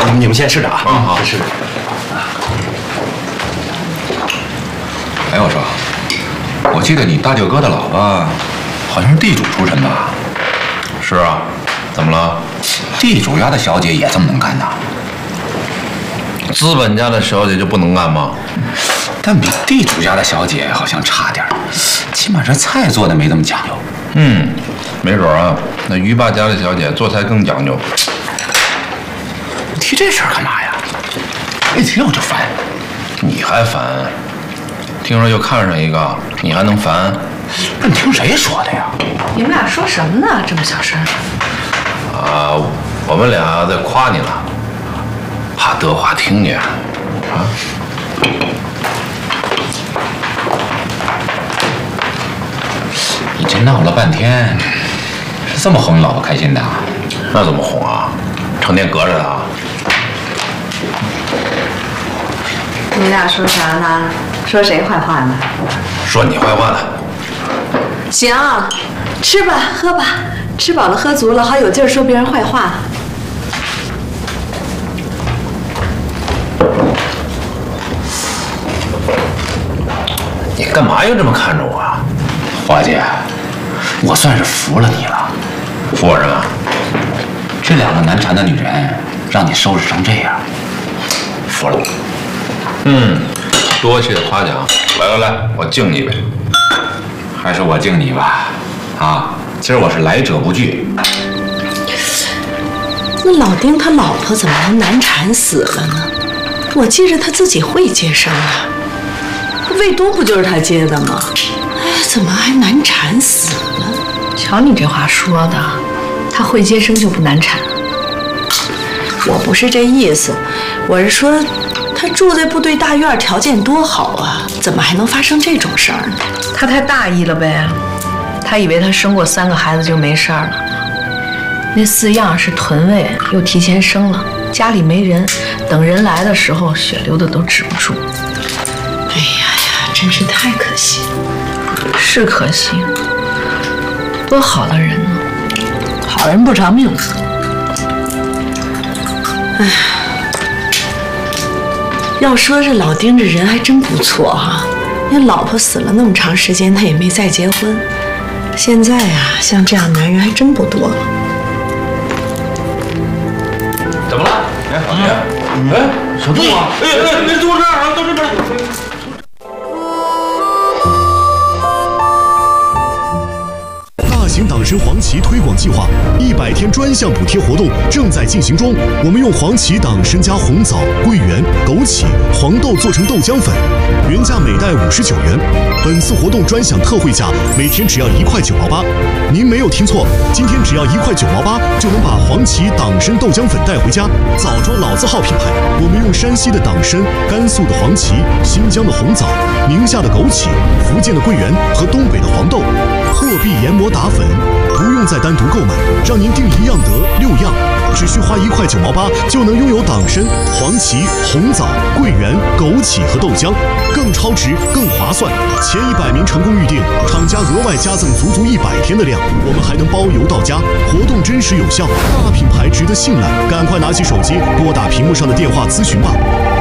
你们先吃着啊。 好， 吃着。 哎，我说，我记得你大舅哥的老婆好像是地主出身吧？ 是啊，怎么了？ 地主家的小姐也这么能干呐？ 资本家的小姐就不能干吗？ 但比地主家的小姐好像差点，起码这菜做的没这么讲究。 没准啊，那于爸家的小姐做菜更讲究。 提这事儿干嘛呀？一提我就烦。 你还烦？听说又看上一个，你还能烦？ 那你听谁说的呀？ 你们俩说什么呢？这么小声？ 啊，我们俩在夸你呢，怕德华听见。啊？ 你这闹了半天，是这么哄你老婆开心的啊？ 那怎么哄啊？成天隔着她。 你俩说啥呢？说谁坏话呢？ 说你坏话呢。 行，吃吧，喝吧，吃饱了喝足了，好有劲儿说别人坏话。 你干嘛又这么看着我啊？ 华姐，我算是服了你了。 服我什么？ 这两个难缠的女人，让你收拾成这样，服了。 多谢夸奖。来，我敬你一杯。 还是我敬你吧。啊，今儿我是来者不拒。 那老丁他老婆怎么能难产死了呢？我记着他自己会接生啊，卫东不就是他接的吗？哎，怎么还难产死了？瞧你这话说的，他会接生就不难产？我不是这意思，我是说他住在部队大院，条件多好啊，怎么还能发生这种事儿呢？ 他太大意了呗，他以为他生过3个孩子就没事儿了。那4样是臀位，又提前生了，家里没人，等人来的时候血流的都止不住。 哎呀，真是太可惜了。 是可惜，多好的人呢， 好人不长命。哎，要说这老丁这人还真不错哈，那老婆死了那么长时间，他也没再结婚。现在啊，像这样男人还真不多了。 怎么了？哎，老弟，哎，小杜啊，没坐这儿啊，到这边。 大型党参黄芪推广计划100天专项补贴活动正在进行中。我们用黄芪、党参加红枣、桂圆、枸杞、黄豆做成豆浆粉，原价每袋59元。本次活动专享特惠价，每天只要1块9毛8。您没有听错，今天只要1块9毛8就能把黄芪、党参豆浆粉带回家。枣庄老字号品牌，我们用山西的党参、甘肃的黄芪、新疆的红枣、宁夏的枸杞、福建的桂圆和东北的黄豆，破壁研磨打粉，不用再单独购买，让您订1样得6样，只需花1块9毛8就能拥有党参、黄芪、红枣、桂圆、枸杞和豆浆，更超值、更划算。前100名成功预订，厂家额外加赠足足100天的量，我们还能包邮到家，活动真实有效，大品牌值得信赖，赶快拿起手机拨打屏幕上的电话咨询吧。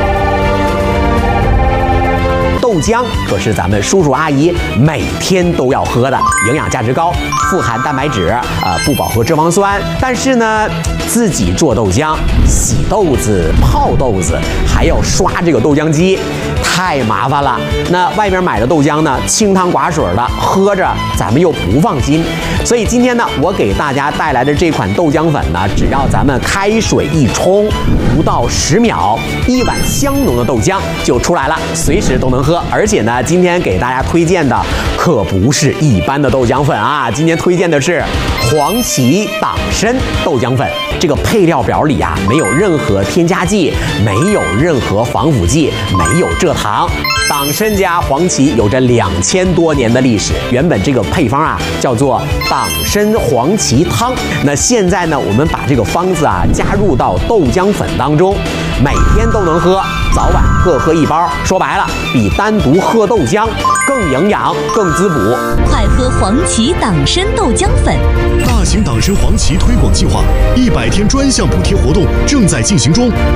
豆浆可是咱们叔叔阿姨每天都要喝的，营养价值高，富含蛋白质，不饱和脂肪酸。但是呢，自己做豆浆，洗豆子、泡豆子，还要刷这个豆浆机，太麻烦了。那外面买的豆浆呢，清汤寡水的，喝着咱们又不放心。所以今天呢，我给大家带来的这款豆浆粉呢，只要咱们开水一冲，不到10秒，1碗香浓的豆浆就出来了，随时都能喝。而且呢，今天给大家推荐的可不是一般的豆浆粉啊，今天推荐的是黄芪党参豆浆粉。这个配料表里啊，没有任何添加剂，没有任何防腐剂，没有蔗糖。党参加黄芪有着2000多年的历史，原本这个配方啊叫做党参黄芪汤。那现在呢，我们把这个方子啊加入到豆浆粉当中，每天都能喝，早晚各喝1包。说白了，比单独喝豆浆更营养、更滋补。 快喝黄芪党参豆浆粉！ 大型党参黄芪推广计划100天专项补贴活动正在进行中。